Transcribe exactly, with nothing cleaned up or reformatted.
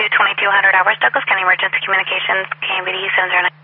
twenty-two hundred hours, Douglas County Emergency Communications, K M B D seven zero nine.